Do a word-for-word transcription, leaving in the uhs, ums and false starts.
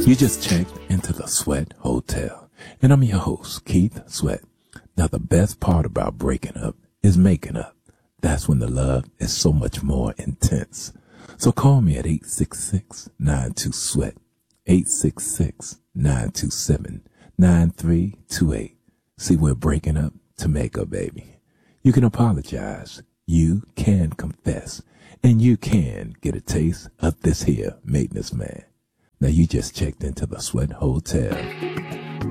You just checked into the Sweat Hotel, and I'm your host, Keith Sweat. Now, the best part about breaking up is making up. That's when the love is so much more intense. So call me at eight six six, nine two, SWEAT, eight six six, nine two seven, nine three two eight. See, we're breaking up to make up, baby. You can apologize, you can confess, and you can get a taste of this here maintenance man. Now, you just checked into the Sweat Hotel.